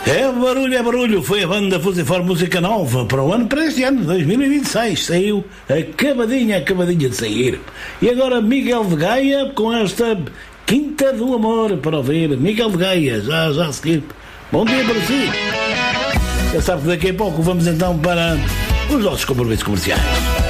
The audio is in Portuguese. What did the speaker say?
É barulho, foi a banda Fusifor Música Nova para este ano, 2026, saiu acabadinha de sair. E agora Miguel de Gaia com esta Quinta do Amor para ouvir. Miguel de Gaia, já a seguir. Bom dia para si. Já sabe que daqui a pouco vamos então para os nossos compromissos comerciais.